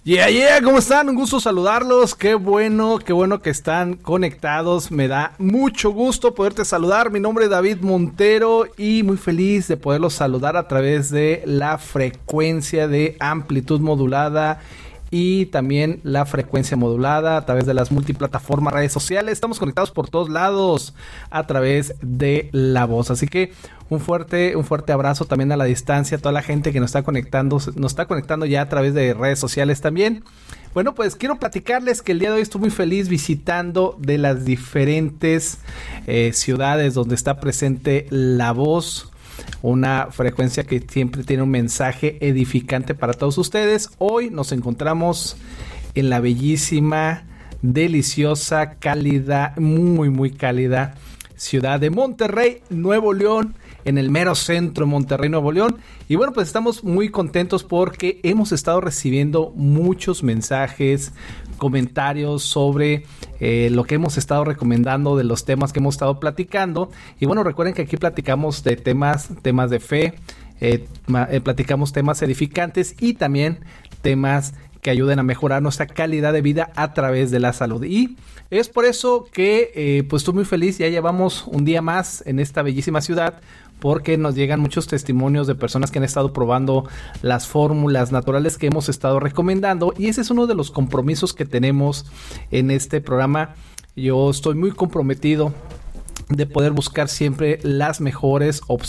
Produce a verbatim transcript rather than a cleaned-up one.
Yeah, yeah, ¿cómo están? Un gusto saludarlos, qué bueno, qué bueno que están conectados, me da mucho gusto poderte saludar, mi nombre es David Montero y muy feliz de poderlos saludar a través de la frecuencia de amplitud modulada y también la frecuencia modulada a través de las multiplataformas, redes sociales. Estamos conectados por todos lados a través de La Voz. Así que un fuerte, un fuerte abrazo también a la distancia a toda la gente que nos está conectando, nos está conectando ya a través de redes sociales también. Bueno, pues quiero platicarles que el día de hoy estoy muy feliz visitando de las diferentes eh, ciudades donde está presente La Voz. Una frecuencia que siempre tiene un mensaje edificante para todos ustedes. Hoy nos encontramos en la bellísima, deliciosa, cálida, muy muy cálida ciudad de Monterrey, Nuevo León, en el mero centro de Monterrey, Nuevo León. Y bueno, pues estamos muy contentos porque hemos estado recibiendo muchos mensajes, comentarios sobre eh, lo que hemos estado recomendando, de los temas que hemos estado platicando. Y bueno, recuerden que aquí platicamos de temas, temas de fe, eh, eh, platicamos temas edificantes y también temas que ayuden a mejorar nuestra calidad de vida a través de la salud. Y es por eso que eh, pues estoy muy feliz, ya llevamos un día más en esta bellísima ciudad, porque nos llegan muchos testimonios de personas que han estado probando las fórmulas naturales que hemos estado recomendando, y ese es uno de los compromisos que tenemos en este programa. Yo estoy muy comprometido de poder buscar siempre las mejores opciones